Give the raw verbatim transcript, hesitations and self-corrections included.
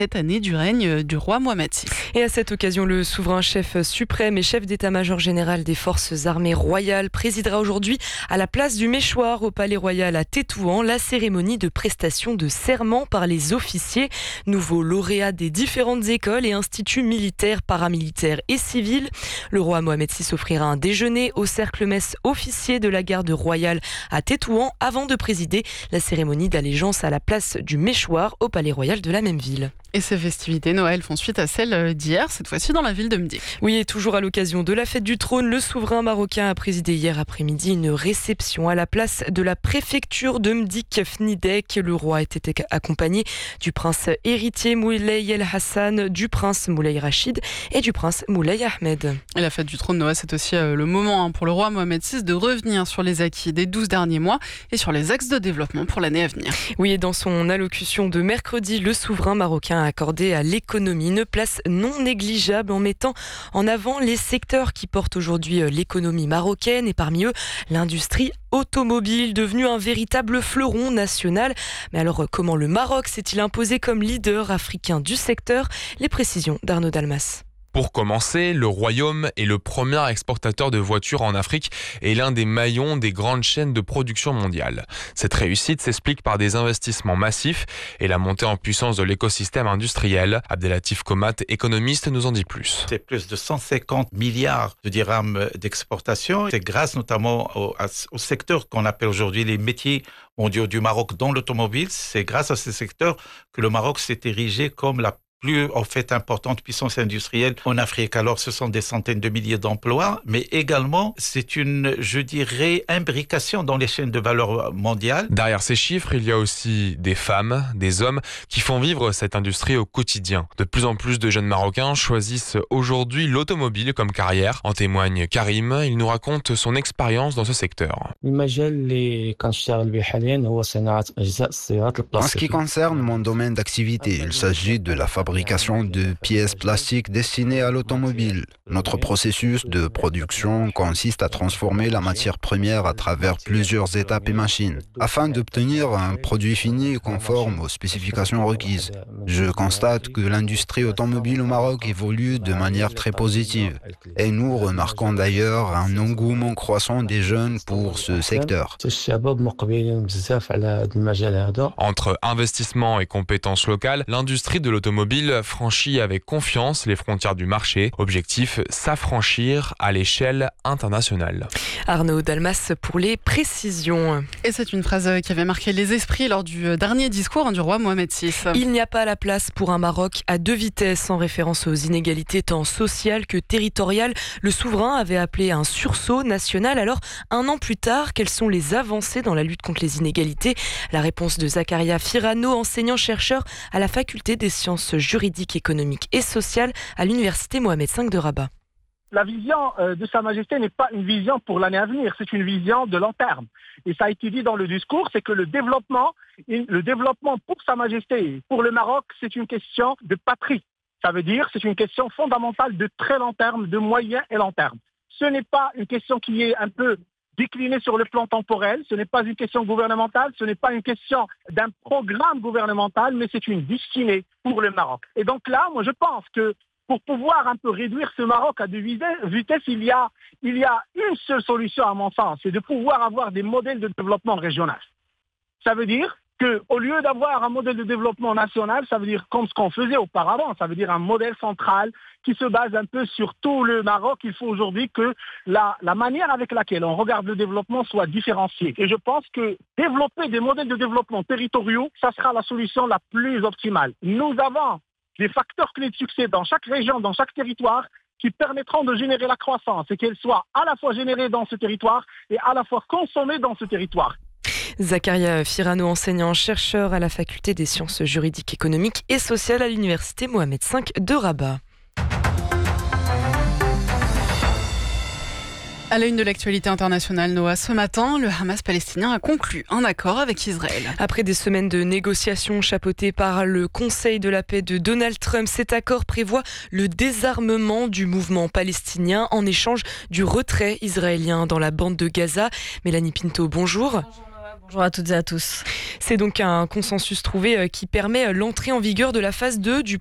cette année du règne du roi Mohamed six. Et à cette occasion, le souverain chef suprême et chef d'état-major général des forces armées royales présidera aujourd'hui à la place du Méchoir au Palais Royal à Tétouan la cérémonie de prestation de serment par les officiers, nouveaux lauréats des différentes écoles et instituts militaires, paramilitaires et civils. Le roi Mohamed six offrira un déjeuner au cercle-messe officier de la garde royale à Tétouan avant de présider la cérémonie d'allégeance à la place du Méchoir au Palais Royal de la même ville. Et ces festivités Noël font suite à celles d'hier, cette fois-ci dans la ville de Mdik. Oui, et toujours à l'occasion de la fête du trône, le souverain marocain a présidé hier après-midi une réception à la place de la préfecture de Mdik Fnidek. Le roi était accompagné du prince héritier Moulay El Hassan, du prince Moulay Rachid et du prince Moulay Ahmed. Et la fête du trône Noël, c'est aussi le moment pour le roi Mohamed six de revenir sur les acquis des douze derniers mois et sur les axes de développement pour l'année à venir. Oui, et dans son allocution de mercredi, le souverain marocain a accordé à l'économie une place non négligeable en mettant en avant les secteurs qui portent aujourd'hui l'économie marocaine et parmi eux l'industrie automobile, devenue un véritable fleuron national. Mais alors comment le Maroc s'est-il imposé comme leader africain du secteur? Les précisions d'Arnaud Dalmas. Pour commencer, le Royaume est le premier exportateur de voitures en Afrique et l'un des maillons des grandes chaînes de production mondiales. Cette réussite s'explique par des investissements massifs et la montée en puissance de l'écosystème industriel. Abdelatif Komat, économiste, nous en dit plus. C'est plus de cent cinquante milliards de dirhams d'exportation. C'est grâce notamment au, au secteur qu'on appelle aujourd'hui les métiers mondiaux du Maroc, dont l'automobile. C'est grâce à ce secteur que le Maroc s'est érigé comme la plus en fait importante puissance industrielle en Afrique. Alors ce sont des centaines de milliers d'emplois, mais également c'est une, je dirais, imbrication dans les chaînes de valeur mondiales. Derrière ces chiffres, il y a aussi des femmes, des hommes qui font vivre cette industrie au quotidien. De plus en plus de jeunes Marocains choisissent aujourd'hui l'automobile comme carrière. En témoigne Karim, il nous raconte son expérience dans ce secteur. En ce qui concerne mon domaine d'activité, il s'agit de la fabrication fabrication de pièces plastiques destinées à l'automobile. Notre processus de production consiste à transformer la matière première à travers plusieurs étapes et machines, afin d'obtenir un produit fini conforme aux spécifications requises. Je constate que l'industrie automobile au Maroc évolue de manière très positive, et nous remarquons d'ailleurs un engouement croissant des jeunes pour ce secteur. Entre investissement et compétences locales, l'industrie de l'automobile franchit avec confiance les frontières du marché. Objectif, s'affranchir à l'échelle internationale. Arnaud Dalmas pour les précisions. Et c'est une phrase qui avait marqué les esprits lors du dernier discours du roi Mohamed six. Il n'y a pas la place pour un Maroc à deux vitesses, en référence aux inégalités tant sociales que territoriales. Le souverain avait appelé à un sursaut national. Alors, un an plus tard, quelles sont les avancées dans la lutte contre les inégalités? La réponse de Zakaria Firano, enseignant-chercheur à la faculté des sciences juridiques, économiques et sociales à l'université Mohamed cinq de Rabat. La vision de Sa Majesté n'est pas une vision pour l'année à venir, c'est une vision de long terme. Et ça a été dit dans le discours, c'est que le développement, le développement pour Sa Majesté, pour le Maroc, c'est une question de patrie. Ça veut dire c'est une question fondamentale de très long terme, de moyen et long terme. Ce n'est pas une question qui est un peu déclinée sur le plan temporel, ce n'est pas une question gouvernementale, ce n'est pas une question d'un programme gouvernemental, mais c'est une destinée pour le Maroc. Et donc là, moi je pense que pour pouvoir un peu réduire ce Maroc à deux vitesses, il y a, il y a une seule solution à mon sens, c'est de pouvoir avoir des modèles de développement régional. Ça veut dire qu'au lieu d'avoir un modèle de développement national, ça veut dire comme ce qu'on faisait auparavant, ça veut dire un modèle central qui se base un peu sur tout le Maroc. Il faut aujourd'hui que la, la manière avec laquelle on regarde le développement soit différenciée. Et je pense que développer des modèles de développement territoriaux, ça sera la solution la plus optimale. Nous avons des facteurs clés de succès dans chaque région, dans chaque territoire, qui permettront de générer la croissance et qu'elle soit à la fois générée dans ce territoire et à la fois consommée dans ce territoire. Zakaria Firano, enseignant-chercheur à la faculté des sciences juridiques, économiques et sociales à l'université Mohamed cinq de Rabat. À la une de l'actualité internationale, Noah, ce matin, le Hamas palestinien a conclu un accord avec Israël. Après des semaines de négociations chapeautées par le Conseil de la paix de Donald Trump, cet accord prévoit le désarmement du mouvement palestinien en échange du retrait israélien dans la bande de Gaza. Mélanie Pinto, bonjour. Bonjour. Bonjour à toutes et à tous. C'est donc un consensus trouvé qui permet l'entrée en vigueur de la phase deux du